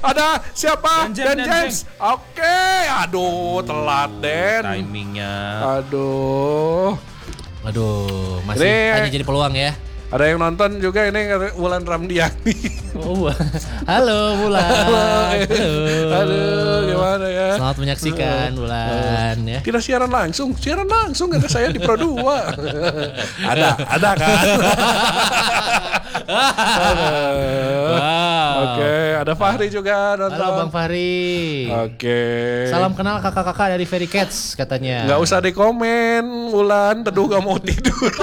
ada siapa? Dan James. Oke, aduh telat Den. Timingnya. Aduh, masih hanya jadi peluang ya. ada yang nonton juga ini Wulan Ramdiani. Oh, halo Wulan. Aduh, gimana ya? Selamat menyaksikan Wulan ya. Tidak siaran langsung kata saya di Pro 2. ada kan? Wow. Oke, ada Fahri juga nonton. Halo Bang Fahri. Oke. Salam kenal kakak-kakak dari Very Cats katanya. Nggak usah dikomen, Wulan teduh gak mau tidur.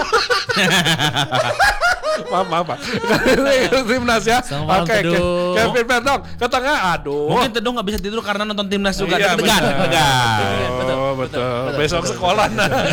maaf Pak. Timnas ya. Oke, Kevin Perdong ke tengah. Aduh. Mungkin Teduh nggak bisa tidur karena nonton timnas juga. Iya, Tegar. Betul. Besok sekolah.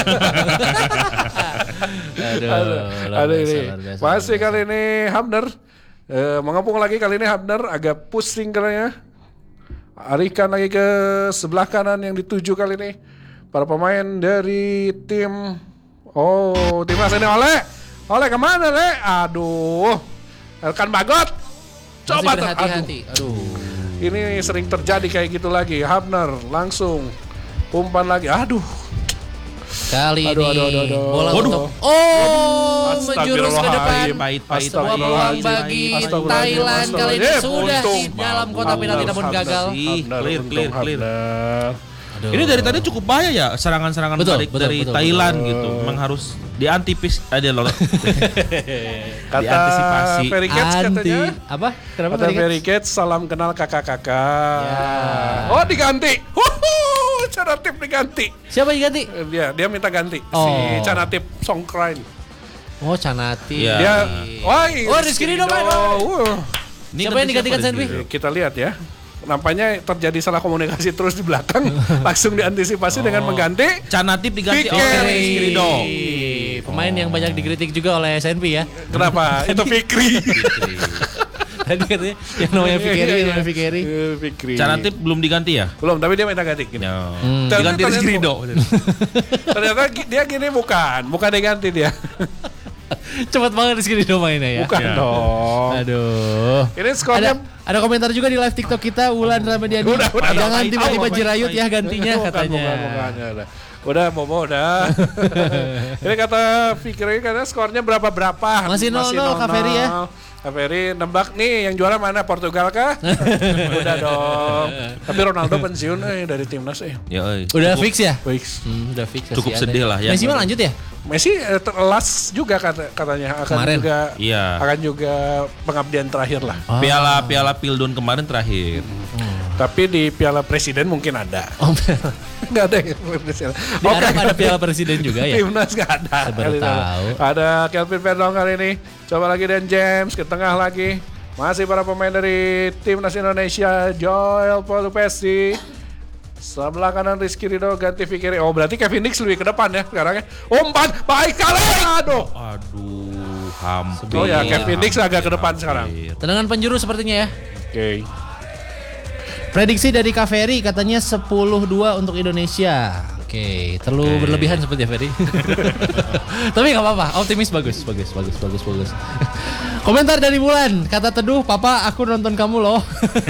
Aduh ini. Masih kali ini Hamner. Mengepung lagi kali ini Hamner agak pusing kalinya. Arikan lagi ke sebelah kanan yang dituju kali ini. Para pemain dari tim timnas ini oleh kemana Le? Aduh, Elkan Bagot. Coba berhati-hati. Aduh. Ini sering terjadi kayak gitu lagi. Hamner langsung umpan lagi. Aduh. Kali ini bola untuk menjurus ke depan. Sebuah peluang bagi Thailand kali ini sudah di dalam kotak penalti namun gagal. Clear. Ini dari tadi cukup bahaya ya serangan-serangan balik dari Thailand gitu. Memang harus diantisipasi. Ferry Cats katanya. Apa? Kenapa kata Ferry Cats salam kenal kakak-kakak. Ya. Oh diganti. Canatip diganti. Siapa diganti? Dia minta ganti. Si Canatip Songkrain. Oh Canatip. Ya. Dia Rizky Ridho main. Siapa yang digantikan Senpi? Kita lihat ya. Nampaknya terjadi salah komunikasi terus di belakang. Langsung diantisipasi dengan mengganti Canatip diganti oleh Rizky Ridho. Pemain yang banyak dikritik juga oleh SNP ya. Kenapa? Itu Fikri. Tadi katanya yang namanya Fikri. Canatip belum diganti ya? Belum, tapi dia minta ganti. Diganti Rizky Ridho. Ternyata dia gini bukan diganti dia. Cepat banget Rizky Ridho mainnya ya. Bukan dong. Aduh. Ini skornya ada komentar juga di live TikTok kita Wulan Ramadiani. Jangan tiba-tiba Jirayut ya gantinya katanya. Udah Bobo udah. Ini kata Fikri katanya skornya berapa? Masih 0-0 Kak Ferry ya. Kak Ferry nembak nih yang juara mana? Portugal kah? Udah dong. Tapi Ronaldo pensiun dari timnas Udah fix ya? Fix. Udah fix. Cukup sedih lah ya. Messi mah lanjut ya? Messi telas juga katanya akan juga pengabdian terakhir lah. Piala Pildun kemarin terakhir. Tapi di Piala Presiden mungkin ada. Nggak ada ya Presiden. Ada Piala Presiden juga ya? Timnas nggak ada. Baru tahu. Ada Kelvin Perdong kali ini. Coba lagi Dan James ke tengah lagi. Masih para pemain dari Timnas Indonesia. Joel Polupesi. Sebelah kanan Rizky Ridho ganti Fikri. Oh berarti Kevin Dix lebih ke depan ya sekarang ya. Umpan baik kali. Aduh hampir. Oh ya Kevin Dix agak ke depan sekarang. Tendangan penjuru sepertinya ya. Oke. Prediksi dari Kak Ferry katanya 10-2 untuk Indonesia. Oke, terlalu berlebihan seperti ya Ferry. Tapi gak apa-apa, optimis bagus. Komentar dari Wulan, kata Teduh, Papa aku nonton kamu loh.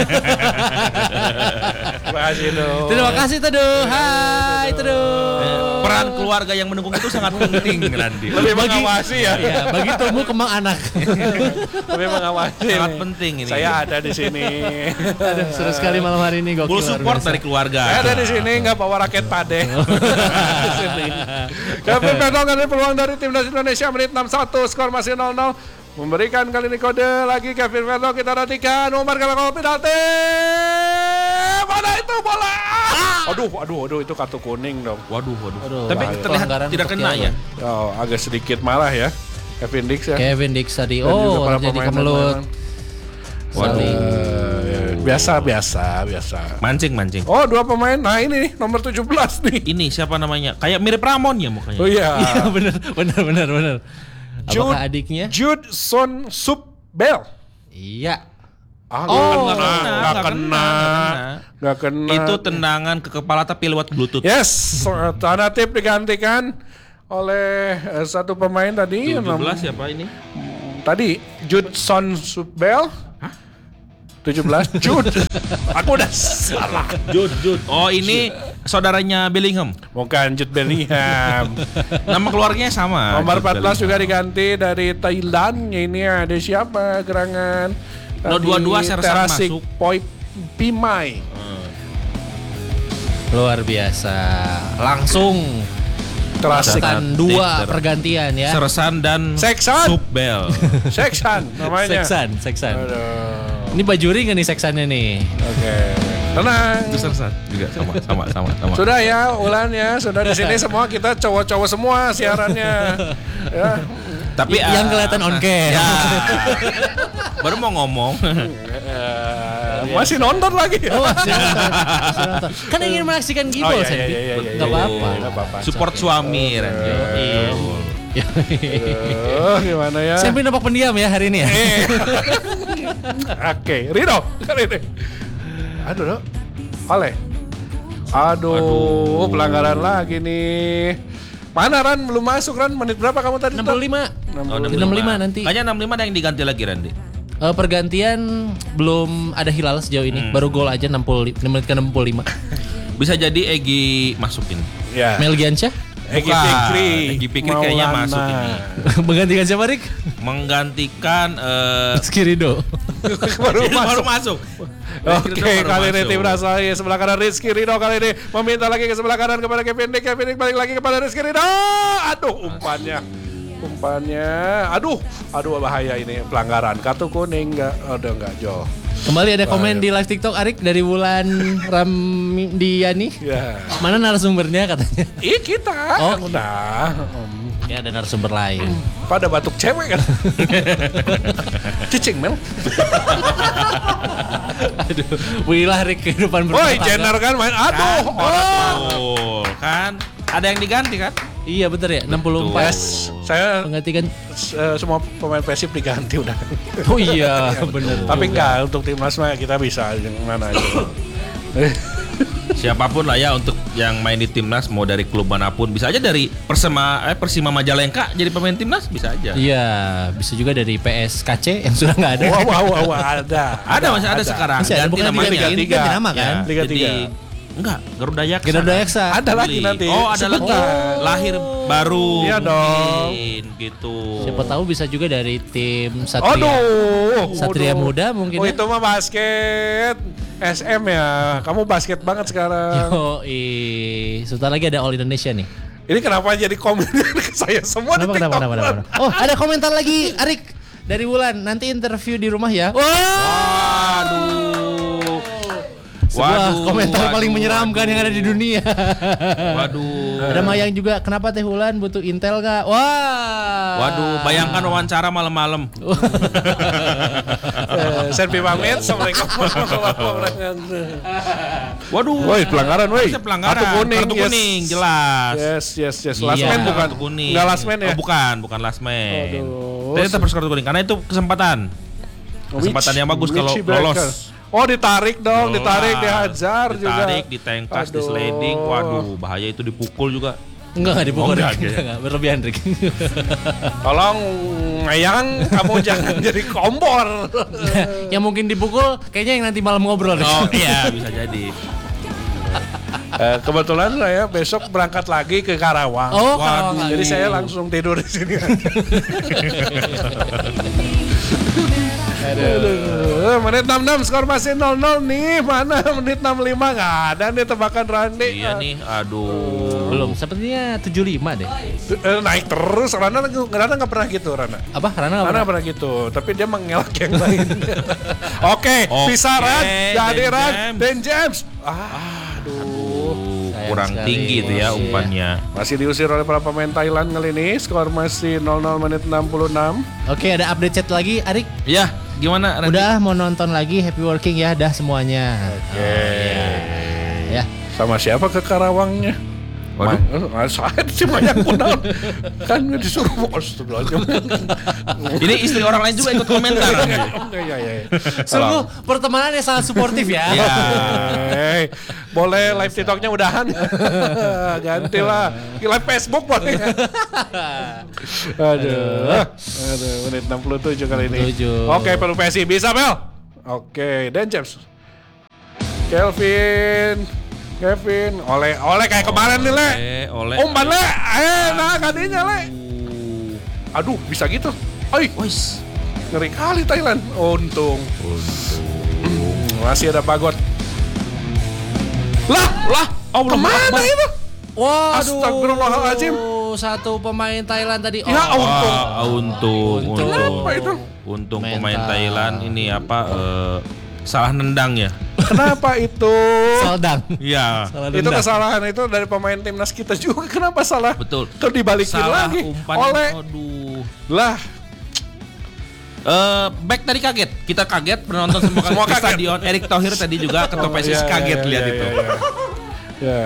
Terima kasih Teduh. Hai Teduh. Peran keluarga yang mendukung itu sangat penting Randi. Lebih mengawasi ya. Bagi tumbuh kembang anak. Lebih mengawasi. Sangat penting ini. Saya ada di sini. Aduh, seru sekali malam hari ini gokil. Full support dari keluarga. Saya ada di sini nggak bawa raket pade. Kevin Perdong ada peluang dari Timnas Indonesia menit 61 skor masih 0-0. Memberikan kali ini kode lagi Kevin Perdong, kita nantikan Umar kalau penalti. Mana itu bola? Aduh itu kartu kuning dong. Waduh. Tapi terlihat tidak kena ya. Oh, agak sedikit malah ya. Kevin Dix ya. Kevin Dix tadi. Terjadi kemelut. Biasa. Mancing. Oh, dua pemain. Nah, ini nih nomor 17 nih. Ini siapa namanya? Kayak mirip Ramon ya mukanya. Oh iya. Benar. Apakah adiknya? Jude Son Subbel. Iya. Nggak kena. Itu tendangan ke kepala tapi lewat bluetooth. Yes, Canatip digantikan oleh satu pemain tadi. 17 siapa ini? Tadi Jude Son Subbel. 17 Jude. Aku udah salah. Jude. Oh, ini saudaranya Bellingham. Bukan Jude Bellingham. Nama keluarganya sama. Nomor 14 juga diganti dari Thailand. Ini ada siapa gerangan? No 22 Sersan masuk. Poi Pimai. Luar biasa. Langsung Sersan 2 pergantian ya. Sersan dan Seksan. Subbel. Seksan namanya. Seksan. Aduh. Ini baju ring nih seksannya nih. Oke. Tenang. Itu Sersan juga sama. Sudah ya, Ulan ya. Sudah di sini semua kita cowok-cowok semua siarannya. Ya. Tapi yang kelihatan on cam. Ya. Baru mau ngomong. Masih nonton lagi. Oh, masih nonton. Kan ingin menyaksikan Gibol, Nggak apa-apa. Support suami, Randy. Gimana ya? Sampai nampak pendiam ya hari ini ya. Oke, Rino kali ini. Aduh, oleh. Aduh, pelanggaran lagi nih. Mana Ran belum masuk Ran? Menit berapa kamu tadi? 65. 65 nanti. Kayaknya 65 ada yang diganti lagi Randy. Pergantian belum ada Hilal sejauh ini. Baru gol aja 65 menit ke 65. Bisa jadi Egy masukin. Ya. Melgiansyah? Egy Fikri kayaknya masuk ini. Menggantikan siapa, Rik? Menggantikan Rizky Ridho. baru masuk. Oke, kali ini tim rasa sebelah kanan Rizky Ridho kali ini meminta lagi ke sebelah kanan kepada Kevin Dick balik lagi kepada Rizky Ridho. Aduh, umpannya. Aduh bahaya ini pelanggaran. Kartu kuning enggak Jol. Kembali ada komen di live TikTok Arik dari Wulan Ramdiani. Ya. Mana narasumbernya katanya? Kita. Oh, udah. Ya ada narasumber lain. Pada batuk cewek kan. Cicing Mel. Aduh, wilah Rik kehidupan berumah Woi, Jenner kan main. Aduh. Kan ada yang diganti kan? Iya bener ya, 64. Yes, saya menggantikan semua pemain Persib diganti udah. Oh iya, bener. Tapi enggak untuk timnas mah kita bisa yang mana aja. Siapapun lah ya untuk yang main di timnas mau dari klub manapun bisa aja dari Persima Majalengka jadi pemain timnas bisa aja. Iya, bisa juga dari PSKC yang sudah nggak ada. Wow, ada. Masih ada sekarang. Masih ada, bukan Liga 3. Ganti nama kan? Liga 3. Enggak, Garuda Yaksa. Ada lagi nanti. Oh, ada lagi. Lahir baru. Iya dong. Gitu. Siapa tahu bisa juga dari tim Satria. Satria Muda mungkin. Oh, itu mah basket. SM ya. Kamu basket banget sekarang. Sebentar lagi ada All Indonesia nih. Ini kenapa jadi komen ke saya semua kenapa? Oh, ada komentar lagi, Arik. Dari Wulan, nanti interview di rumah ya. Sebuah komentar paling menyeramkan yang ada di dunia. Ada Mayang juga, kenapa Teh Wulan butuh Intel gak? Waduh, bayangkan wawancara malam-malam. Serpi pamit, Assalamualaikum. Waduh, woi pelanggaran, woi. Kartu kuning, jelas. Yes. Last man bukan? Enggak last man ya? Oh, bukan last man. Tapi tetap harus kartu kuning karena itu kesempatan yang bagus kalau lolos. Oh ditarik dong, dihajar juga. Ditarik, ditengkas, di sliding. Waduh, bahaya itu dipukul juga. Enggak dipukul. Enggak, berlebihan Rik. Tolong Mayang, kamu jangan jadi kompor. Yang mungkin dipukul kayaknya yang nanti malam ngobrol. Oh iya, bisa jadi. Kebetulan saya besok berangkat lagi ke Karawang. Oh, Karawang. Jadi saya langsung tidur di sini. Aduh, menit 66 skor masih 0-0 nih. Mana menit 65 nggak ada nih tebakan Randy. Iya nih, aduh. Belum, sepertinya 75 deh. Naik terus. Rana nggak pernah gitu Rana. Apa? Rana nggak pernah gitu. Tapi dia mengelak yang lain. Oke, bisa Ran, jadi Ran, Dan James. Kurang tinggi itu ya umpannya. Masih diusir oleh para pemain Thailand kali ini. Skor masih 0-0 menit 66. Oke, ada update chat lagi, Arik. Ya, gimana? Udah mau nonton lagi Happy Working ya, dah semuanya. Oke. Ya. Sama siapa ke Karawangnya? Waduh, saya cuma yang kenal kan disuruh Ini istri orang lain juga ikut komentar. Iya. Sungguh pertemanan yang sangat suportif ya. Boleh live TikToknya udahan. Gantilah live Facebook boleh. Aduh, menit 67 kali ini. Oke, perlu PSI bisa Bel. Oke, dan James. Kevin, oleh kayak kemarin nih, Le. Umpan, Le. Nah, gantinya, Le. Aduh, bisa gitu. Wis. Ngeri kali Thailand. Untung. Masih ada Bagot. Lah. Kemana itu? Waduh. Astagfirullahaladzim. Satu pemain Thailand tadi. Ya, Untung. Kenapa itu? Untung pemain Thailand ini salah nendang ya. Kenapa itu? Saldang. Iya. Itu kesalahan itu dari pemain timnas kita juga. Kenapa salah? Betul. Terus dibalikin salah lagi. Umpan. Aduh. Lah. Back tadi kaget. Kita kaget penonton semua kaget. Stadion Erick Thohir tadi juga ketua PSSI kaget lihat itu. Ya.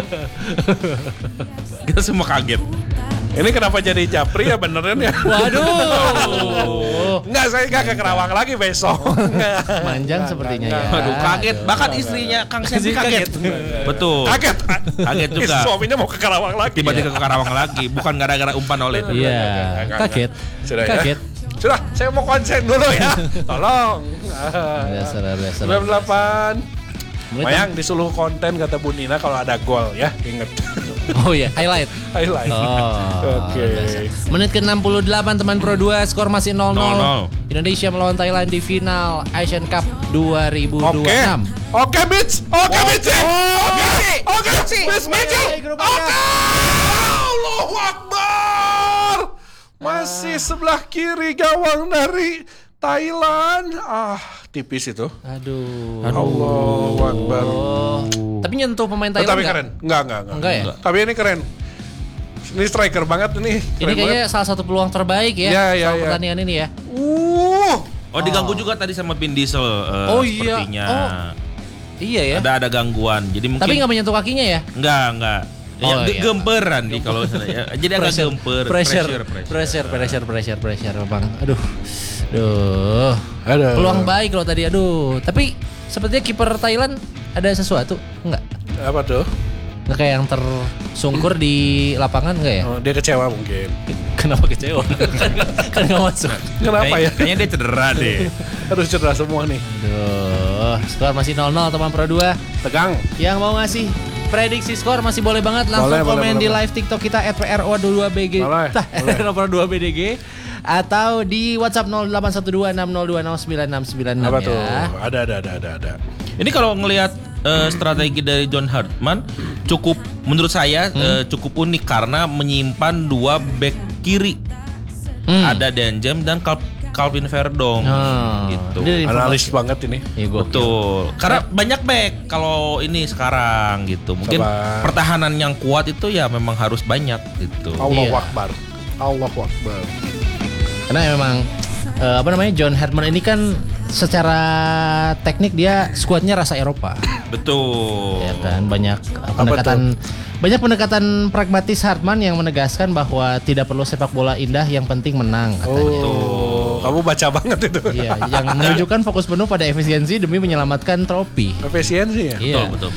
Kita semua kaget. Ini kenapa jadi Japri ya beneran ya? Waduh. Enggak, saya enggak ke Kerawang lagi besok. Manjang sepertinya ya. Aduh, kaget. Bahkan istrinya Kang Sebi kaget. Betul. Kaget juga. Suaminya mau ke Kerawang lagi. Tiba-tiba ke Karawang lagi, bukan gara-gara umpan oleh itu. Iya. Kaget. Kaget. Sudah, saya mau konsen dulu ya. Tolong. Biasa. 98. Mayang disuruh konten kata Bu Nina kalau ada gol ya, inget. Oh iya, highlight. Oke. Menit ke-68 teman Pro 2, skor masih 0-0. Indonesia melawan Thailand di final Asian Cup 2026. Oke, Mitch. Oke. Allahu Akbar. Masih sebelah kiri gawang dari Thailand. Tipis itu. Aduh. Allahu Akbar. Tapi nyentuh pemain Thailand. Tapi keren. Enggak ya? Tapi ini keren. Ini striker banget ini. Ini kayaknya salah satu peluang terbaik ya. Pertandingan ini ya. Diganggu juga tadi sama Vin Diesel sepertinya. Iya ya. Ada gangguan. Jadi mungkin. Tapi enggak menyentuh kakinya ya? Enggak. Gemperan nih kalau misalnya. Jadi agak gemper. Pressure Bang. Aduh. Peluang baik loh tadi. Tapi sepertinya kiper Thailand ada sesuatu enggak? Apa tuh? Nggak kayak yang tersungkur di lapangan enggak ya? Dia kecewa mungkin. Kenapa kecewa? kan nggak masuk. Kenapa ya? Kayaknya dia cedera deh. Harus cedera semua nih. Skor masih 0-0 teman Pro 2. Tegang. Yang mau ngasih prediksi skor masih boleh banget langsung komen di live TikTok kita @pro22bg. Pro2bdg atau di WhatsApp 081260209696 apa ya. tuh? Ada. Ini kalau ngelihat strategi dari John Hartman cukup menurut saya cukup unik karena menyimpan dua back kiri. Ada Denjem dan Calvin Verdong gitu. Analis banget ini. Betul. Karena banyak back kalau ini sekarang gitu. Mungkin pertahanan yang kuat itu ya memang harus banyak gitu. Allahu Akbar. Karena memang John Hartman ini kan secara teknik dia skuadnya rasa Eropa. Betul. Ya kan banyak pendekatan pragmatis Hartman yang menegaskan bahwa tidak perlu sepak bola indah, yang penting menang katanya. Kamu baca banget itu. Iya, yang menunjukkan fokus penuh pada efisiensi demi menyelamatkan trofi. Efisiensi ya? Iya. Betul.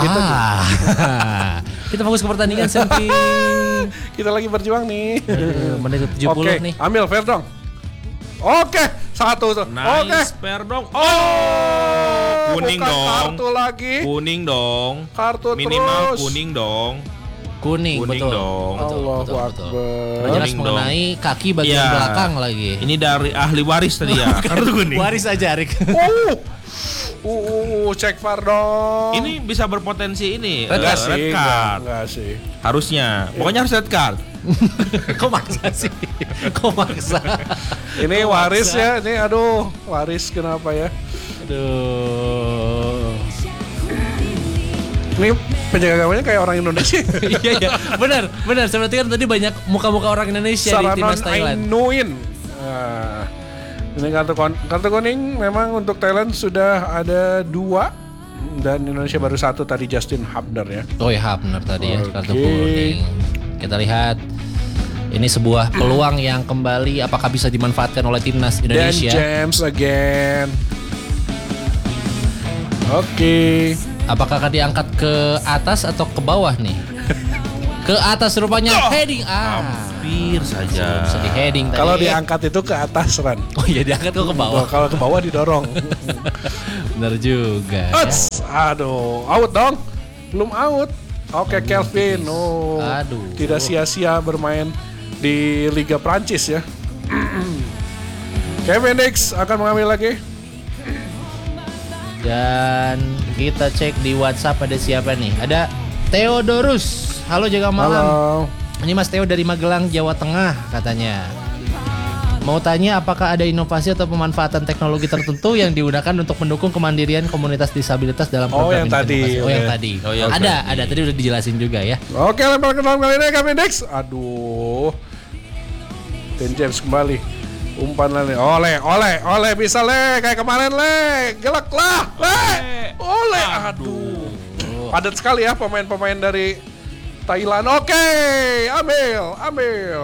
Kita fokus ke pertandingan Senpi. Kita lagi berjuang nih. Menit 70 nih. Ambil Verdong. Oke, 1. Nice, Verdong. Kuning dong. Kartu lagi. Kuning dong. Kartu minimal terus. kuning dong. Kuning betul. Dong. Betul. Karena jelas mengenai kaki bagian belakang lagi. Ini dari ahli waris tadi ya. Kartu kuning. Waris aja, Rik. Cek VAR dong. Ini bisa berpotensi ini red card. Enggak sih. Harusnya. Pokoknya harus red card. Kok maksa sih? Ini waris ya. Ini waris kenapa ya? Ini penjaga gawangnya kayak orang Indonesia. Iya. Benar. Seperti kan tadi banyak muka-muka orang Indonesia di timnas Thailand. Ini kartu kuning memang untuk Thailand sudah ada 2 dan Indonesia baru 1 tadi, Justin Hubner ya. Hubner tadi ya kartu kuning. Kita lihat ini sebuah peluang yang kembali apakah bisa dimanfaatkan oleh timnas Indonesia. Dan James again. Oke. Apakah akan diangkat ke atas atau ke bawah nih? Ke atas rupanya heading. hampir saja. Bisa di heading tadi. Kalau diangkat itu ke atas, Ran. Oh iya, diangkat kok ke bawah. Kalau ke bawah didorong. Bener juga. Uts, aduh, out dong. Belum out. Oke, Kelvin. Oh. Aduh. Tidak sia-sia bermain di Liga Prancis ya. Kevin Dix akan mengambil lagi. Dan kita cek di WhatsApp ada siapa nih? Ada Theodorus. Halo, jaga malam. Halo. Ini Mas Theo dari Magelang, Jawa Tengah katanya. Mau tanya apakah ada inovasi atau pemanfaatan teknologi tertentu yang digunakan untuk mendukung kemandirian komunitas disabilitas dalam program yang tadi. Yang tadi. Ada tadi udah dijelasin juga ya. Oke, lempar ke dalam kali ini Kevin Dix. Aduh. Dan James kembali. Umpan lagi. Oleh bisa le kayak kemarin le. Gelak lah. Oleh. Aduh. Padat sekali ya pemain-pemain dari Thailand. Oke, ambil.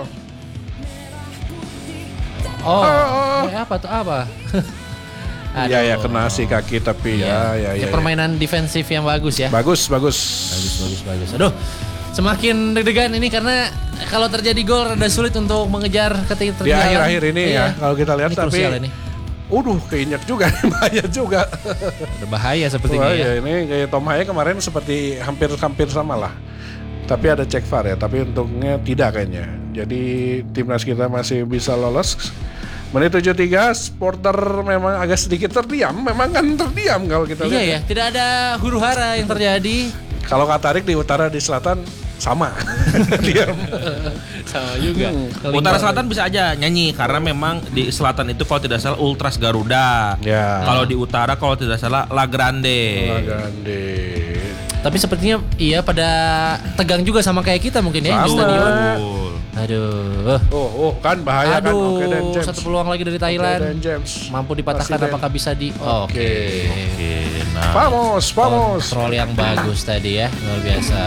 Apa tuh apa? Iya ya, kena si kaki tapi ya. Permainan defensif yang bagus ya. Bagus. Aduh, semakin deg-degan ini karena kalau terjadi gol rada sulit untuk mengejar ketinggalan. Di akhir-akhir ini ya, kalau kita lihat ini tapi ini. Keinjak juga, bahaya juga. Berbahaya sepertinya ya. Ini kayak Tom Haye kemarin seperti hampir sama lah. Tapi ada cek VAR ya, tapi untungnya tidak kayaknya. Jadi timnas kita masih bisa lolos. Menit 73, supporter memang agak sedikit terdiam. Memang kan terdiam kalau kita lihat. Iya ya, tidak ada huru-hara yang terjadi. Kalau Katarik di utara di selatan sama. Diam. Sama juga. Utara selatan bisa aja nyanyi karena memang di selatan itu kalau tidak salah Ultras Garuda. Ya. Kalau di utara kalau tidak salah La Grande. Tapi sepertinya iya pada tegang juga sama kayak kita mungkin ya di stadion. Aduh. Kan bahaya kan. Oke, Dan James. Satu peluang lagi dari Thailand. Dan James. Mampu dipatahkan apakah bisa di Oke. Nah. Vamos. Kontrol yang bagus tadi ya. Luar biasa.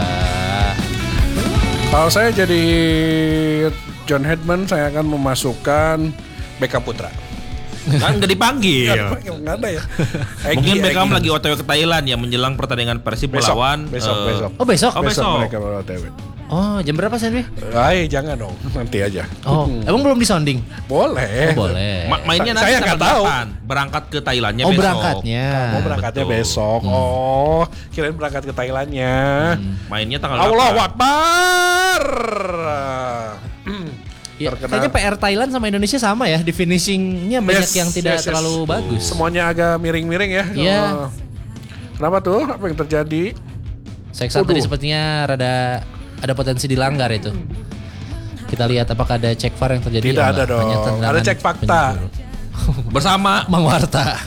Kalau saya jadi John Hedman, saya akan memasukkan Beckham Putra. Kan nggak dipanggil. Nggak ada ya. Mungkin Beckham lagi OTW ke Thailand ya menjelang pertandingan Persib melawan besok. Oh besok? Besok. Mereka OTW. Oh jam berapa sih? Jangan dong, nanti aja. Oh emang belum disonding? Boleh. Boleh. Mainnya nanti saya nggak tahu. Berangkat ke Thailandnya besok. Berangkatnya. Berangkatnya besok. Kirain berangkat ke Thailandnya. Mainnya tanggal Allahu Akbar. Ya, kayaknya PR Thailand sama Indonesia sama ya, di finishingnya banyak yang tidak terlalu bagus. Semuanya agak miring-miring ya. Iya. Kenapa tuh? Apa yang terjadi? Seksan tadi sepertinya ada potensi dilanggar itu. Kita lihat apakah ada cek VAR yang terjadi. Tidak ada dong. Ada cek fakta. Bersama Mang Warta.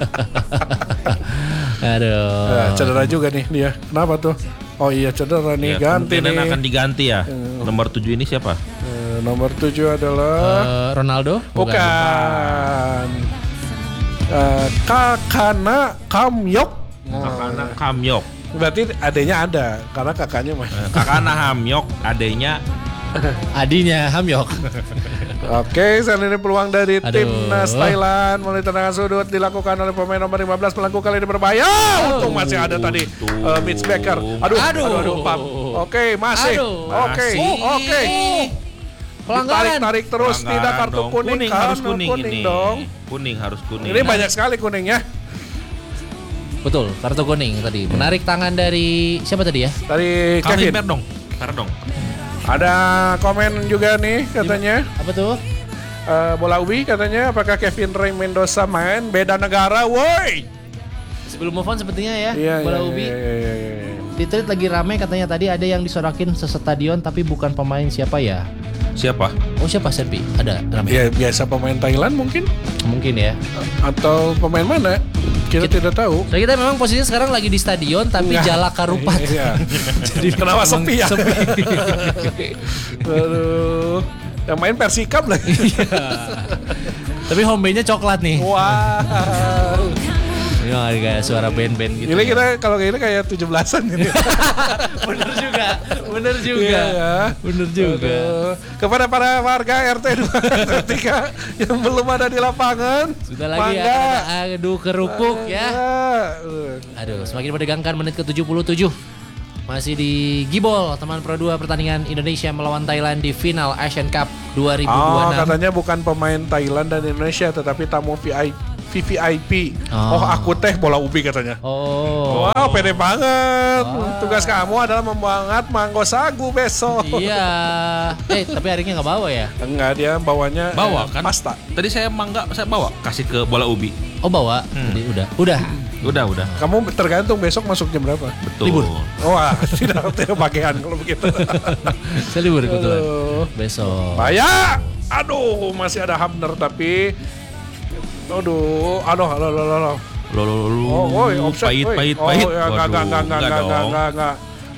Aduh. Cedera juga nih dia. Kenapa tuh? Oh iya cedera nih, ganti nih. Akan diganti ya. Nomor 7 ini siapa? Nomor 7 adalah Ronaldo? Bukan. Kakana Kamyok. Kakana Kamyok. Berarti adanya ada karena kakaknya mah. Kakana Hamyok, adanya Adinya Hamyok. Oke, saat ini peluang dari timnas Thailand melalui tendangan sudut dilakukan oleh pemain nomor 15. Pelaku kali ini berbahaya. Untung masih ada tadi Mitch Becker. Aduh, Pap. Oke, masih. Oke. Pelanggaran. Tarik terus, tidak kartu kuning. Harus kuning ini. Dong. Kuning harus kuning. Ini banyak sekali kuningnya. Betul, kartu kuning tadi. Menarik tangan dari siapa tadi ya? Dari Kevin. Perdong. Ada komen juga nih katanya. Apa tuh? Bola ubi katanya apakah Kevin Ray Mendoza main beda negara, woi. Sebelum move on sepertinya ya, iya, bola ubi. Di tweet lagi rame katanya tadi ada yang disorakin sestadion tapi bukan pemain siapa ya? Siapa? Oh siapa Serbi? Ada rame. Ya biasa pemain Thailand mungkin. Mungkin ya. Atau pemain mana? Kita tidak tahu. So kita memang posisinya sekarang lagi di stadion tapi Jalak Karupat. Iya. Jadi kenapa sepi ya? Aduh. Yang main Persikap lagi. Tapi home band-nya coklat nih. Wow. Ini kayak suara band-band gitu. Ini kita kalau kayak ini kayak 17-an gitu. Bener juga. Iya. Bener juga. Kepada para warga RT 2 yang belum ada di lapangan. Sudah lagi adu kerupuk ya. Aduh, semakin menegangkan menit ke-77. masih di Gibol, teman Pro 2 pertandingan Indonesia melawan Thailand di final Asian Cup 2026. Katanya bukan pemain Thailand dan Indonesia tetapi tamu VVIP. Aku teh bola ubi katanya. Wow, pede banget. Tugas kamu adalah membangat manggo sagu besok. Iya. Tapi harinya nggak bawa ya? Enggak, dia bawanya kan pasta. Tadi saya bawa kasih ke bola ubi. Oh bawa. Jadi udah. Kamu tergantung besok masuk jam berapa? Betul. Libur. Wah, tidak bagian kalau begitu. Saya libur kebetulan. Besok. Bahaya. Aduh, masih ada Hamner tapi aduh. Offside. Pahit. Enggak.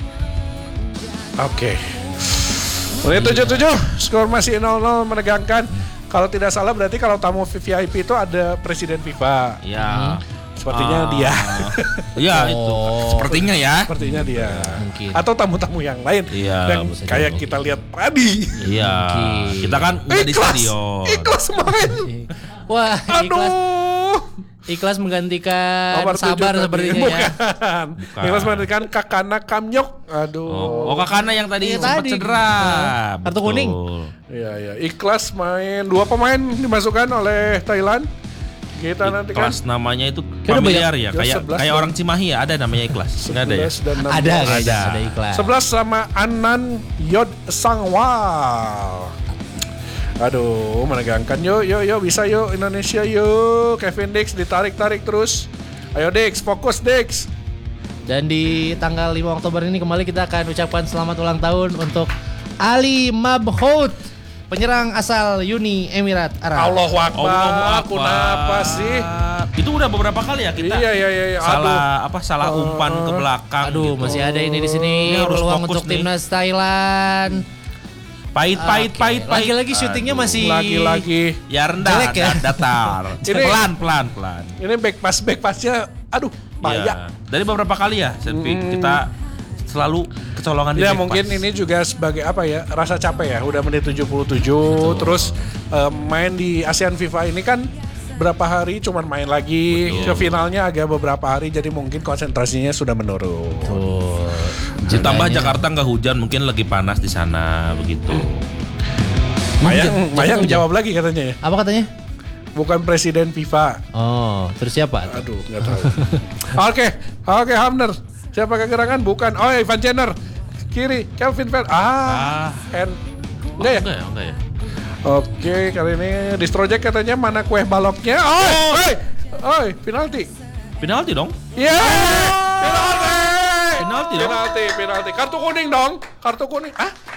Oke. Menit 77, skor masih 0-0 menegangkan. Kalau tidak salah berarti kalau tamu VIP itu ada presiden FIFA. Ya. Sepertinya dia. Iya itu. Sepertinya ya. Sepertinya dia. Mungkin. Atau tamu-tamu yang lain. Iya. Dan kayak kita lihat tadi. Iya. Kita kan nggak di stadion. Ikhlas main. Wah, ikhlas menggantikan Sabar sepertinya ya. Bukan. Ikhlas menggantikan Kakana Kamnyok. Aduh. Kakana yang tadi sempat cedera. Kartu kuning. Iya. Ikhlas main. 2 pemain dimasukkan oleh Thailand. Kita nanti kan. Ikhlas namanya itu familiar ya. Kayak orang Cimahi ya, ada namanya Ikhlas. Enggak ada ya? Ada Ikhlas. 11 sama Anan Yod Sangwal. Aduh, menegangkan. Yuk, bisa yuk Indonesia yuk. Kevin Dix ditarik terus. Ayo Dix, fokus Dix. Dan di tanggal 5 Oktober ini kembali kita akan ucapkan selamat ulang tahun untuk Ali Mabhout, penyerang asal Uni Emirat Arab. Allahu Akbar. Kenapa sih? Itu udah beberapa kali ya kita. Iya. Salah umpan ke belakang. Aduh, masih ada ini di sini. Peluang untuk timnas Thailand. Pahit. Lagi-lagi syutingnya masih lagi ya rendah ya? datar. Pelan. Ini back passnya aduh bahaya. Dari beberapa kali ya kita selalu kecolongan di back mungkin pass. ini juga sebagai apa ya, rasa capek ya, udah menit 77. Terus main di ASEAN FIFA ini kan berapa hari cuman main lagi. Ke finalnya agak beberapa hari, jadi mungkin konsentrasinya sudah menurun. Ditambah Jakarta nggak hujan, mungkin lagi panas di sana begitu. Mayang jawab lagi katanya ya. Apa katanya? Bukan presiden FIFA. Oh, terus siapa? Aduh, nggak tahu. Oke, Hamner. Siapa kegerangan? Bukan. Oh, Ivan Jenner. Kiri, Kelvin Fer. Enggak ya? Enggak ya. Oke, kali ini Distrojek katanya mana kue baloknya? Penalti. Penalti dong. Penalti. Kartu kuning dong. Kartu kuning.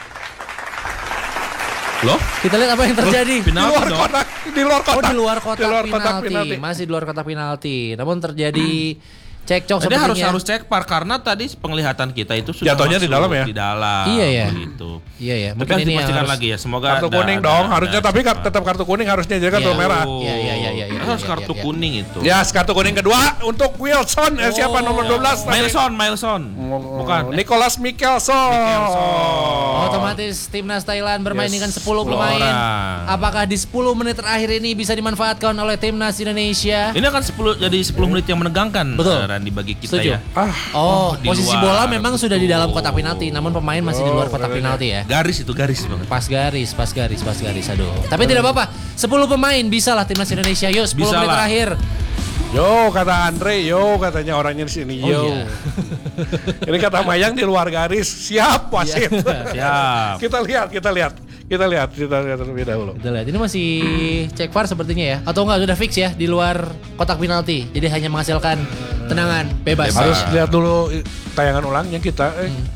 Loh? Kita lihat apa yang terjadi. Di luar kotak penalti. Masih di luar kotak penalti. Namun terjadi cekcok sepertinya. harus cek VAR karena tadi penglihatan kita itu sudah jatuhnya di dalam ya. Di dalam. Iya ya. Begitu. Iya ya. Mungkin ini dipastikan lagi ya. Semoga kartu kuning dong harusnya, tapi tetap kartu kuning harusnya, jadi kartu merah. Iya. Harus kartu kuning itu. Ya, kartu kuning kedua untuk Wilson. Siapa nomor 12? Milson. Bukan. Nicholas Mikkelson. Otomatis timnas Thailand bermain dengan 10 pemain. Apakah di 10 menit terakhir ini bisa dimanfaatkan oleh timnas Indonesia? Ini akan 10 menit yang menegangkan. Betul. Randy bagi kita. Setuju. Ya. Posisi bola memang sudah di dalam kotak penalti, namun pemain masih di luar kotak penalti ya. Garis banget. Pas garis. Aduh. Tapi tidak apa-apa. 10 pemain bisalah timnas Indonesia. Yuk 10 menit terakhir. Yo, kata Andre, katanya orangnya di sini. Iya. Ini kata Mayang di luar garis. Siap wasit. Siap. Kita lihat terlebih dahulu. Kita lihat. Ini masih cek VAR sepertinya ya. Atau enggak sudah fix ya di luar kotak penalti. Jadi hanya menghasilkan tendangan bebas. Harus lihat dulu tayangan ulangnya kita.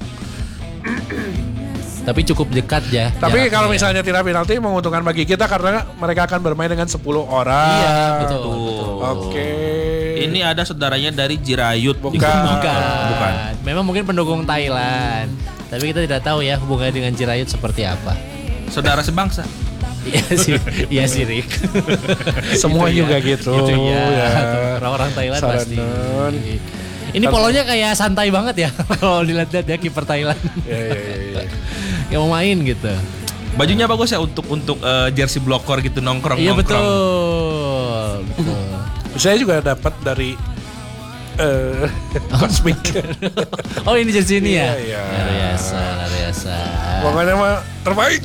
Tapi cukup dekat ya. Tapi kalau misalnya tidak penalti menguntungkan bagi kita karena mereka akan bermain dengan 10 orang. Iya, betul. Oke. Ini ada saudaranya dari Jirayut. Bukan. Memang mungkin pendukung Thailand. Tapi kita tidak tahu ya hubungannya dengan Jirayut seperti apa. Saudara sebangsa. Iya sih Rick. Semua gitu juga gitu. Ya. Orang-orang Thailand pasti. Ini polonya kayak santai banget ya kalau dilihat-lihat ya kiper Thailand. Iya. Yang mau main gitu. Bajunya bagus ya untuk jersey blokor gitu nongkrong. Iya betul. Saya juga dapat dari Cosmic. Oh ini jersey ini ya? Iya. Luar biasa. Pokoknya mah terbaik.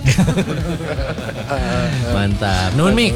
Mantap. Nuhun Mik.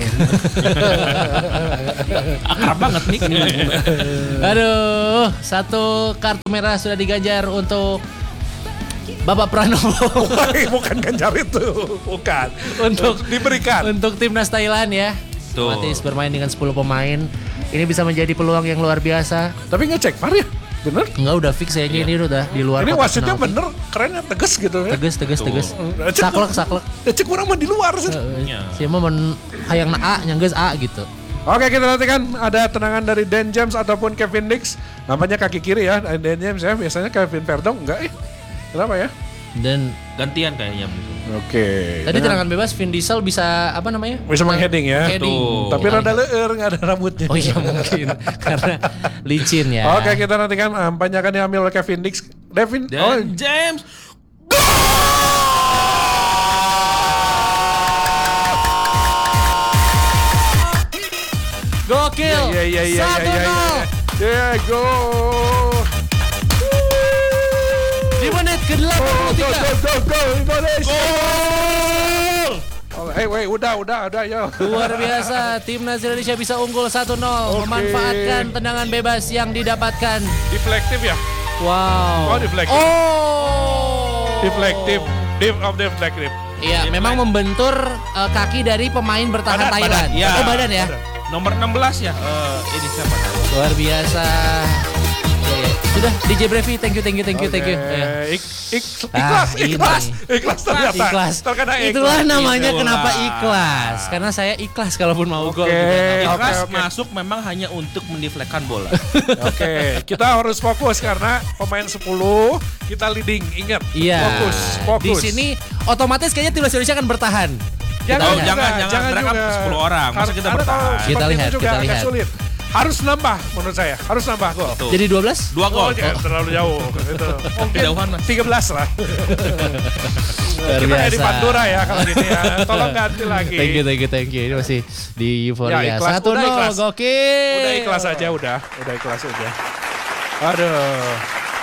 Akrab banget Mik. Aduh, 1 kartu merah sudah diganjar untuk Bapak Pranowo. Bukan ganjar itu, bukan. Untuk diberikan. Untuk timnas Thailand ya. Otomatis bermain dengan 10 pemain. Ini bisa menjadi peluang yang luar biasa. Tapi ngecek VAR ya? Bener? Enggak, udah fix ya, ini udah di luar. Ini wasitnya bener, keren ya, tegas gitu ya. Tegas. Saklek. Cek orang mah di luar sih. Siapa men hayang A nyanggeus A gitu. Oke, kita nantikan ada tendangan dari Dan James ataupun Kevin Dix. Namanya kaki kiri ya, Dan James ya. Biasanya Kevin Verdong enggak Kenapa ya? Dan gantian kayaknya. Oke. Tadi tendangan bebas Vin Diesel bisa apa namanya? Bisa mengheading ya. Tapi rada leur, nggak ada rambutnya. Oh iya mungkin karena licin ya. Oke, kita nantikan umpannya akan diambil oleh Kevin Dix. Dan James. Gokil. Iya. Ya, go. Di menit ke-83. Go Indonesia. Udah ya. Luar biasa, timnas Indonesia bisa unggul 1-0 memanfaatkan tendangan bebas yang didapatkan. Deflective ya? Wow. Deflective. Deflective. Iya, memang membentur kaki dari pemain bertahan Thailand. Ya. Badan ya. Nomor 16 ya. Ini siapa? Luar biasa. Sudah DJ Brevi, thank you. Ikhlas ternyata. Ikhlas. Terkena ikhlas. Itulah namanya kenapa ikhlas. Karena saya ikhlas kalaupun mau gol. Ikhlas masuk memang hanya untuk mendeflekkan bola. Oke, kita harus fokus karena pemain 10 kita leading, ingat. Iya. Fokus. Di sini otomatis kayaknya timnas Indonesia akan bertahan. Jangan mereka 10 orang. Masa kita bertahan. Kita lihat. Sulit. Harus nambah menurut saya. Harus nambah gol. Jadi 12? 2 gol. Terlalu jauh. Itu. Mungkin Kejauhan, Mas. 13 lah. Kita di Pandora ya kalau gini ya. Tolong ganti lagi. Thank you. Ini masih di euforia. 1-0 gokil. Udah ikhlas aja udah. Aduh.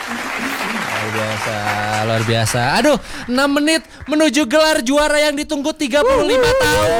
Luar biasa. Aduh, 6 menit menuju gelar juara yang ditunggu 35 tahun.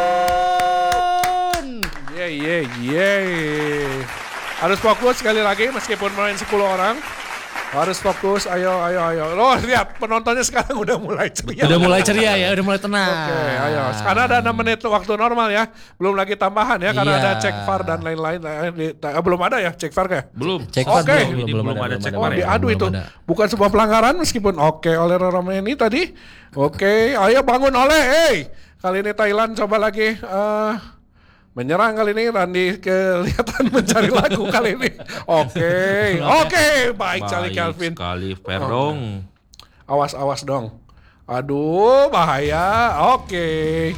Harus fokus sekali lagi meskipun main 10 orang. Harus fokus, ayo. Loh, lihat penontonnya sekarang udah mulai ceria. Udah mulai ceria ya, udah mulai tenang. Oke, ayo. Sekarang ada 6 menit waktu normal ya. Belum lagi tambahan ya karena ada cek VAR dan lain-lain. Belum ada ya cek VAR kayak? Belum. Cek VAR belum ada cek VAR. Diadu itu. Bukan sebuah pelanggaran meskipun oleh Romani tadi. Oke, ayo bangun oleh. Kali ini Thailand coba lagi menyerang kali ini. Randy kelihatan mencari lagu kali ini. Oke, baik sekali Calvin. Sekali Verdong. Awas dong. Aduh, bahaya. Oke.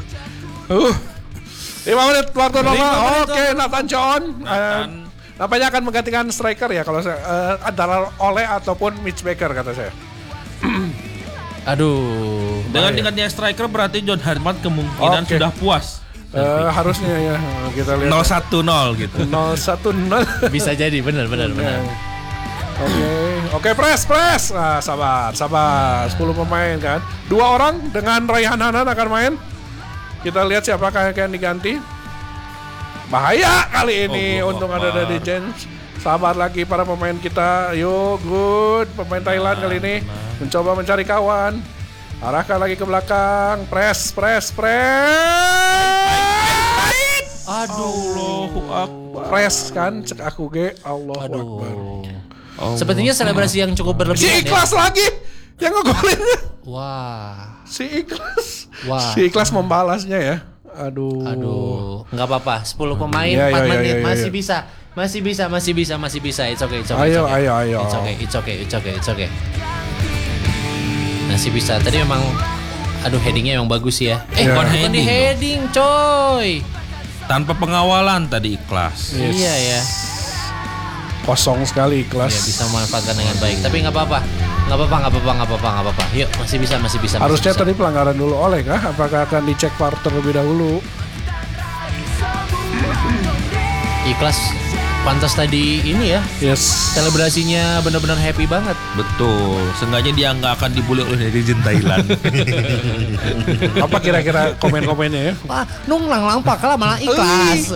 5 menit waktu normal. Oke, Nathan John. Nampaknya akan menggantikan striker ya kalau saya antara Ole ataupun Mitch Baker kata saya. Aduh. Dengan tingkatnya striker berarti John Hartman kemungkinan sudah puas. Harusnya ya kita lihat 0-1-0 gitu. 0-1-0 bisa jadi benar. Oke, press. Sabar. 10 pemain kan. 2 orang dengan Raihan Hanan akan main. Kita lihat siapakah yang akan diganti. Bahaya kali ini untuk ada dari James. Sabar lagi para pemain kita. Good. Pemain Thailand kali ini mencoba mencari kawan. Arahkan lagi ke belakang. Press. Aduh. Press kan cek aku ge. Allahu Akbar. Sepertinya selebrasi yang cukup berlebihan. Si Ikhlas lagi yang ngegolin. Wah. Si Ikhlas membalasnya ya. Aduh. Enggak apa-apa. 10 pemain 4 menit masih bisa. It's okay. Ayo. It's okay. Masih bisa. Tadi memang headingnya memang bagus ya. Bukan di heading, coy. Tanpa pengawalan tadi Ikhlas. Yes. Iya ya. Kosong sekali Ikhlas. Ya, bisa memanfaatkan dengan baik. Tapi nggak apa-apa. Yuk, masih bisa. Harusnya tadi pelanggaran dulu oleh kah? Apakah akan dicek VAR terlebih dahulu? Ikhlas Pantas tadi ini ya. Yes. Selebrasinya benar-benar happy banget. Betul. Sengaja dia nggak akan dibully oleh netizen Thailand. Apa kira-kira komen-komennya ya? Wah, nung lang pak lah malah ikhlas.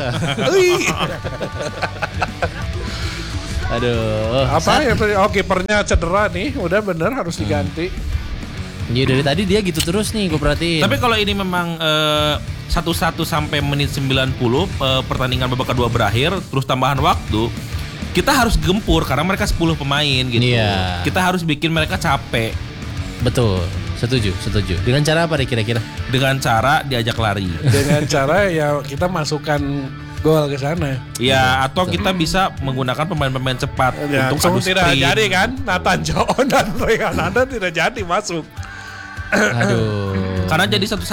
Aduh. Apa ya? Oh, kipernya cedera nih, udah bener harus diganti. Ya dari tadi dia gitu terus nih, gue perhatiin. Tapi kalau ini memang 1-1 sampai menit 90 pertandingan babak kedua berakhir, terus tambahan waktu, kita harus gempur karena mereka 10 pemain gitu. Iya. Kita harus bikin mereka capek. Betul. Setuju. Dengan cara apa deh kira-kira? Dengan cara diajak lari. Dengan cara ya kita masukkan gol ke sana. Ya, atau kita bisa menggunakan pemain-pemain cepat Ya, untuk adu tidak sprint. jadi kan? Nathan John dan Ray Hernandez tidak jadi masuk. Aduh. Karena jadi 1-1.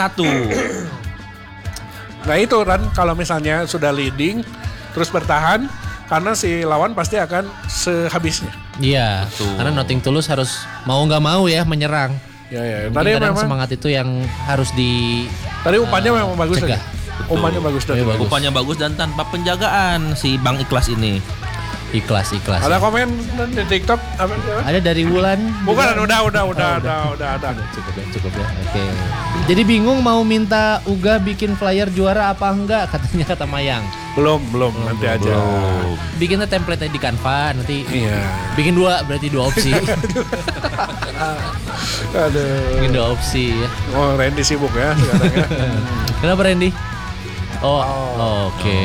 Nah itu kan kalau misalnya sudah leading terus bertahan karena si lawan pasti akan sehabisnya. Iya. Karena Nothing Tulus harus mau nggak mau ya menyerang. Ya. Mungkin Tadi kadang memang semangat itu yang harus di. tadi umpannya memang bagus cegah. tadi. Umpannya bagus tadi. Iya, bagus. Umpannya bagus dan tanpa penjagaan si Bang Ikhlas ini. Ikhlas. Ada komen di TikTok apa? Ada dari Wulan. Bukan, udah ada. Cukup ya. Oke. Jadi bingung mau minta Uga bikin flyer juara apa enggak katanya kata Mayang. Belum nanti aja. Bikinnya template di Canva nanti. Iya. Bikin berarti dua opsi. Aduh. Bikin dua opsi ya. Oh, Randy sibuk ya sekarang ya. Kenapa Randy? Oh. Oke.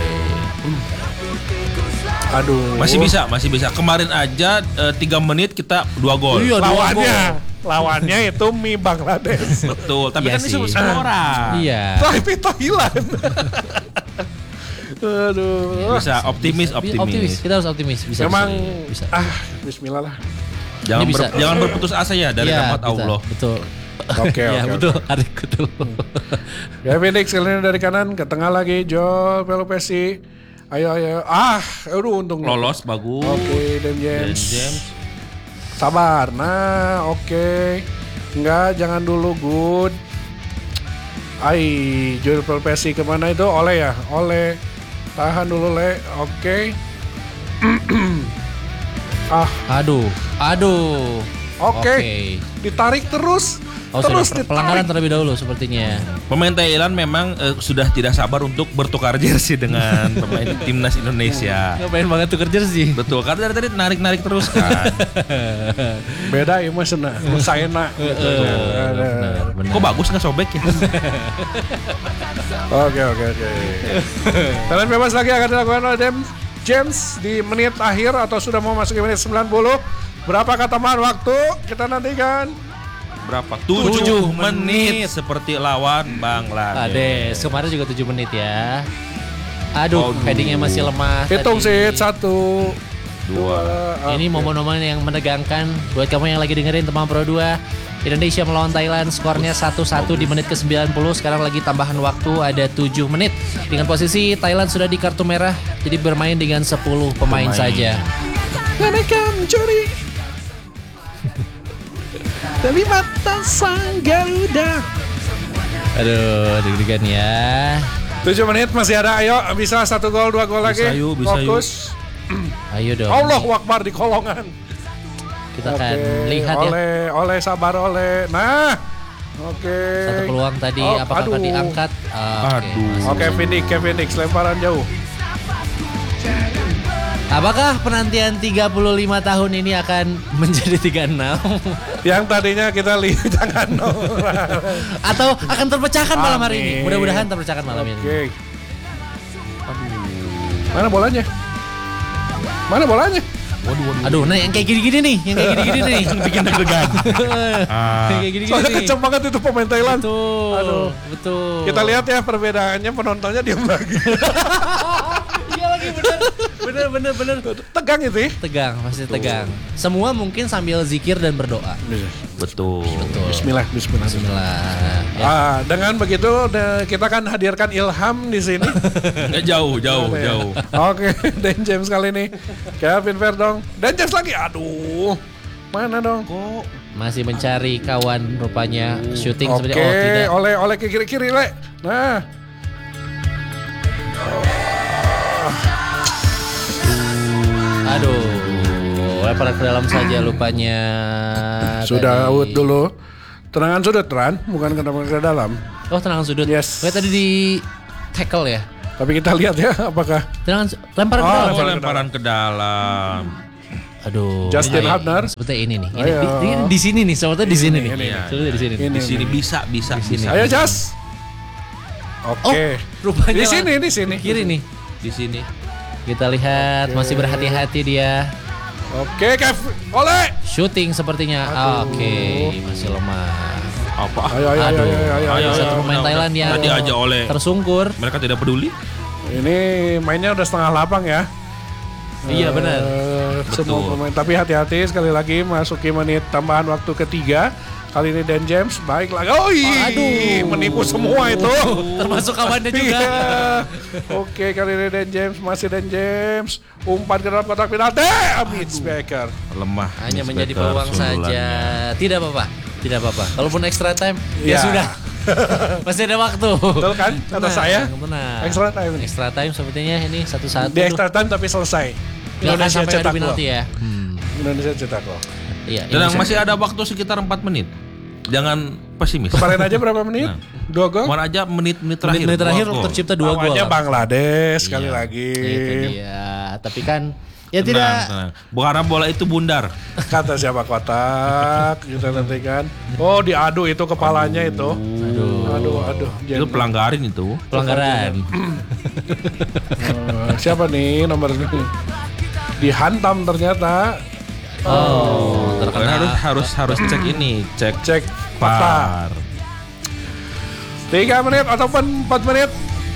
Aduh. Masih bisa. Kemarin aja 3 menit kita 2 gol. Iya, Lawannya itu Mi Bangladesh. Betul, tapi Iya kan ini sih. semua orang. Iya. Tapi Thailand. Aduh. Bisa optimis. Kita harus optimis. Bisa. Memang bisa. bismillah lah. Jangan, Ini bisa. jangan berputus asa ya dari Iya, rahmat bisa. Allah. Betul. Oke, Ya, oke, betul. Adik betul. Ya Felix kali ini dari kanan ke tengah lagi Joel Pelopesi. Ayo. Aduh untung Lolos bagus. Oke, Dan Dan James. James. Sabar. Nah, oke. Enggak, jangan dulu good. Joel Pelopesi kemana itu? Oleh ya? Oleh. Tahan dulu, Le. Oke. Aduh. Oke. Ditarik terus. Terus pelanggaran ditarik. terlebih dahulu sepertinya. Pemain Thailand memang sudah tidak sabar untuk bertukar jersey dengan pemain timnas Indonesia. Ngapain banget tuh kerja sih? Betul, karena dari tadi narik terus kan. Beda ya mas, saya nak. Benar. Kok bagus nggak sobek ya? Oke. Talent bebas lagi akan dilakukan oleh James di menit akhir atau sudah mau masuk ke menit 90. Berapa kataman waktu? Kita nantikan. Berapa? 7 menit seperti lawan Bangladesh. Kemarin juga 7 menit ya. Aduh, paddingnya masih lemah. Hitung tadi. sih 1, 2. Ini momen-momen yang menegangkan buat kamu yang lagi dengerin teman Pro 2. Indonesia melawan Thailand, skornya 1-1 di menit ke-90. Sekarang lagi tambahan waktu ada 7 menit. Dengan posisi Thailand sudah di kartu merah, jadi bermain dengan 10 pemain saja. Mereka mencuri dari mata sang Garuda. Aduh, deg-degan ya. 7 menit masih ada, ayo bisa 1 gol 2 gol lagi. Bisa yuk. Fokus. Ayo dong. Allahu Akbar di kolongan. Kita akan lihat ya. Oleh sabar oleh. Nah. Oke. Satu peluang tadi apakah akan diangkat? Oke, Phoenix lemparan jauh. Apakah penantian 35 tahun ini akan menjadi 36? Yang tadinya kita lihat jangan Atau akan terpecahkan malam hari ini? Mudah-mudahan terpecahkan malam ini. Oke. Mana bolanya? Aduh, nah yang kayak gini-gini nih, Bikin deg-degan. Yang kayak gini-gini Soalnya nih. kenceng banget itu pemain Thailand. Betul. Kita lihat ya perbedaannya, penontonnya diam lagi. Iya lagi bener. Tegang itu ya. Tegang, pasti tegang. Semua mungkin sambil zikir dan berdoa. Betul. Bismillah. Ya. Dengan begitu kita akan hadirkan Ilham di sini. Jauh. Oke, Dan James kali ini. Kelvin Verdong. Dan James lagi. Aduh. Mana dong? Kok Masih mencari kawan rupanya syuting Oke, sebenarnya. Oh tidak. oleh ke kiri-kiri, Le. Nah. Aduh, lemparan ke dalam saja lupanya. Sudah out dulu. Tendangan sudut Ran, bukan ke dalam. Oh, tendangan sudut. Yes. Tadi di tackle ya. Tapi kita lihat ya apakah Lemparan ke dalam. Lemparan ke dalam. Aduh. Justin Hubner. Seperti ini nih. Ini di sini nih, sebetulnya di sini nih. Sebetulnya di sini. Di sini bisa di sini. Ayo Jas. Oke. Rupanya Di sini. Kiri nih. Di sini. Kita lihat masih berhati-hati dia. Oke, Oleh. Shooting sepertinya. Oke, masih lemah. Apa? Ayo. Satu pemain Thailand yang tadi aja oleh tersungkur. Mereka tidak peduli. Ini mainnya udah setengah lapang ya. Iya benar. Semua pemain. Tapi hati-hati sekali lagi masuki menit tambahan waktu ketiga. Kali ini Dan James baik lagi. Aduh, menipu semua itu. Termasuk kawannya juga. Iya. Oke, kali ini Dan James masih Dan James. Umpan ke dalam kotak penalti. Mitch Baker. Lemah. Hanya menjadi peluang saja. Tidak apa-apa. Kalaupun extra time ya sudah. Masih ada waktu. Betul kan? Kata saya. Tenang. Extra time. Sepertinya ini 1-1. Di extra time tapi selesai. Indonesia cetak gol ya. Indonesia cetak gol. Iya. Dan masih ada waktu sekitar 4 menit. Jangan pesimis. Kemarin aja berapa menit? 2 gol? Kemarin aja menit-menit terakhir. Menit terakhir tercipta 2 gol. Awalnya Bangladesh sekali lagi. Iya, tapi kan ya tidak. Karena bola itu bundar. Kata siapa kotak kita nantikan. Oh, diadu itu kepalanya itu. Aduh. Itu pelanggaran itu. Pelanggaran. Siapa nih nomor ini? Dihantam ternyata. Terkena harus cek ini, cek VAR. 3 menit ataupun 4 menit.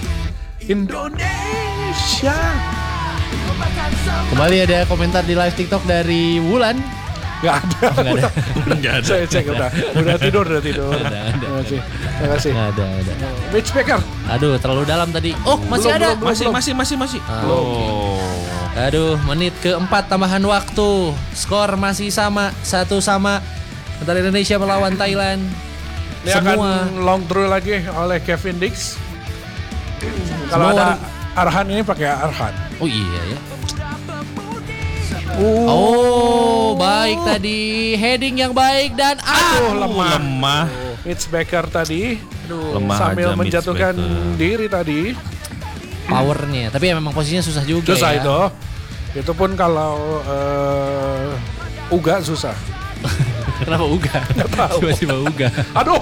Indonesia. Kembali ada komentar di live TikTok dari Wulan. Gak ada. Saya cek udah tidur. Terima kasih. Ada. Mitch Baker. Aduh, terlalu dalam tadi. Oh, masih ada. Masih. Aduh, menit keempat tambahan waktu. Skor masih sama, 1-1 antara Indonesia melawan Thailand. Ini Semua akan long through lagi oleh Kevin Dix. Kalau ada Arhan ini pakai Arhan. Oh iya ya. Oh, baik tadi. Heading yang baik dan lemah. Mitch Baker tadi Lemah sambil aja menjatuhkan diri tadi. Powernya, tapi memang posisinya susah juga. Susah ya. Itu pun kalau Uga susah. Kenapa Uga? Tiba-tiba Uga. Aduh.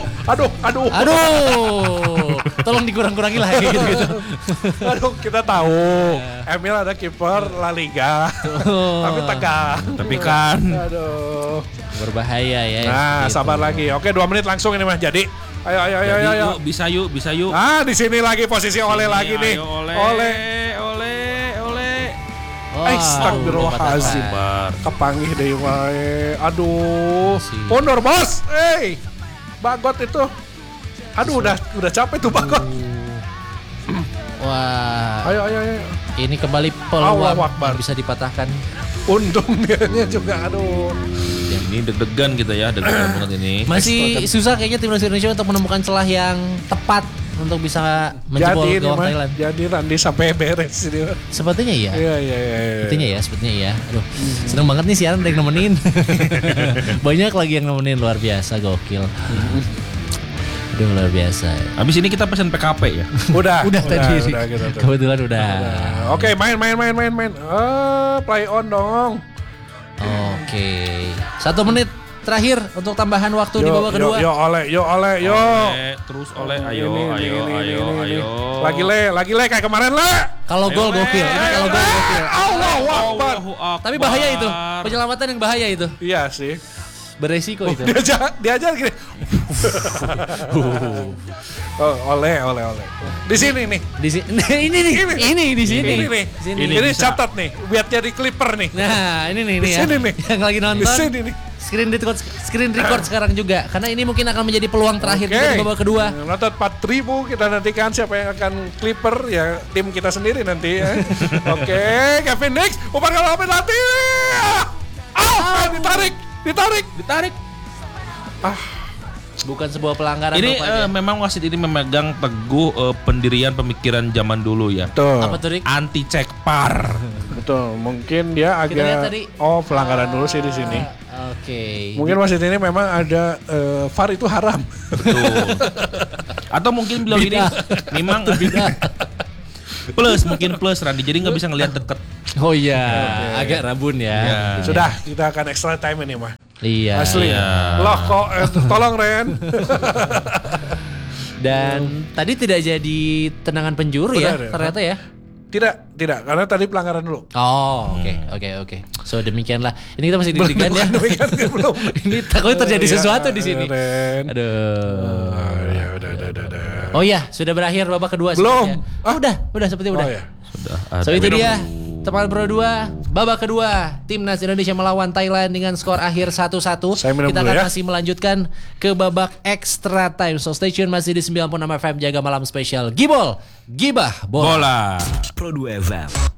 Tolong dikurang-kurangi lah gitu. Aduh, kita tahu Emil ada kiper La Liga. Tapi tegang. Tapi kan. Aduh. Berbahaya ya. Nah, sabar lagi. Oke, 2 menit langsung ini mah. Jadi ayo. Bisa yuk. Di sini lagi posisi Oleh lagi nih. Oleh. Astagfirullahaladzim. Kepanggih deh wae. Aduh. Mundur bos. Bagot itu. Aduh, udah capek tuh Bagot. Wah. Ayo. Ini kembali peluang bisa dipatahkan. Untung dianya juga. Aduh. Yang ini deg-degan kita ya, deg-degan banget ini. Masih susah kayaknya timnas Indonesia untuk menemukan celah yang tepat untuk bisa menjebol gawang Thailand. Jadi Randy sampai beres ini. Sepertinya iya. Iya. Sepertinya ya. Aduh, seneng banget nih siaran ada yang nemenin. Banyak lagi yang nemenin, luar biasa, gokil. Aduh, luar biasa. Habis ini kita pesen PKP ya. Udah tadi. Gitu. Kebetulan udah. Oke, main. Play on dong. Oke. 1 menit terakhir untuk tambahan waktu di babak kedua. Yo oleh. Terus oleh, ayo. Lagi le kayak kemarin le. Kalau gol gokil. Ini kalau gol gokil. Allahu Akbar. Tapi bahaya itu. Penyelamatan yang bahaya itu. Iya sih. Beresiko itu. Dia aja gini. Oleh. Di sini nih. Ini di sini. Ini catat nih, biar jadi clipper nih. Nah, ini nih ya. Nih. Yang lagi nonton. Di sini nih. Screen record sekarang juga karena ini mungkin akan menjadi peluang terakhir di babak kedua. Nonton 4.000 kita nantikan siapa yang akan clipper ya, tim kita sendiri nanti ya. Oke, Kevin Dix umpan ke lawan penalti. Ditarik. Bukan sebuah pelanggaran. Ini memang wasit ini memegang teguh pendirian pemikiran zaman dulu ya. Tuh. Apa tuh, Rik? Anti cek VAR. Betul, mungkin dia Kita lihat agak tadi. pelanggaran dulu sih di sini. Oke. Mungkin wasit ini memang ada VAR itu haram. Betul. Atau mungkin bilang ini memang mungkin plus Randy, jadi nggak bisa ngelihat deket. Oh iya, agak rabun ya. Ya. Sudah, kita akan extra time ini mah. Iya. Asli. Iya. Loh kok tolong Ren. Dan tadi tidak jadi tendangan penjuru ya, Benar ya. ternyata ya. Tidak, karena tadi pelanggaran dulu. Oh, oke. So demikianlah. Ini kita masih deg-degan ya. Belum. Ini takutnya terjadi sesuatu di sini. Ren. Aduh. Ya udah. Oh iya, sudah berakhir babak kedua. Belum. sepertinya. Udah seperti udah. Oh ya. Sudah. So itu dia teman Pro 2 babak kedua Timnas Indonesia melawan Thailand dengan skor akhir 1-1. Saya minum Kita dulu akan ya. masih melanjutkan ke babak extra time. So stay tune masih di 96 FM Jaga Malam Spesial Gibol Gibah Bola. Bola. Pro 2 FM.